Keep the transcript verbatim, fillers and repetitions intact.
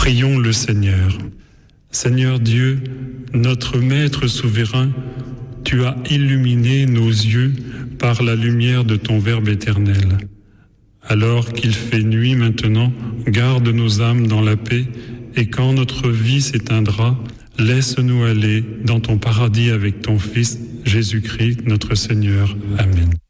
Prions le Seigneur. Seigneur Dieu, notre Maître souverain, tu as illuminé nos yeux par la lumière de ton Verbe éternel. Alors qu'il fait nuit maintenant, garde nos âmes dans la paix, et quand notre vie s'éteindra, laisse-nous aller dans ton paradis avec ton Fils, Jésus-Christ, notre Seigneur. Amen.